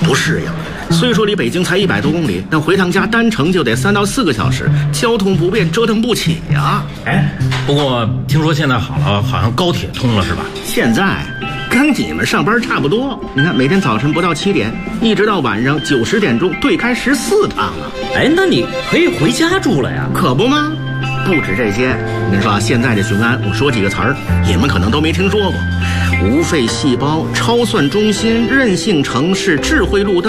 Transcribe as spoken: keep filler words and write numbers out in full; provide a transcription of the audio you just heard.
不适应。虽说离北京才一百多公里，但回趟家单程就得三到四个小时，交通不便，折腾不起呀。 哎，不过听说现在好了，好像高铁通了是吧？ 现在跟你们上班差不多。你看，每天早晨不到七点，一直到晚上九十点钟，对开十四趟啊。 哎，那你可以回家住了呀？ 可不吗？不止这些，我跟你说啊，现在这雄安，我说几个词儿，你们可能都没听说过：无废细胞、超算中心、韧性城市、智慧路灯。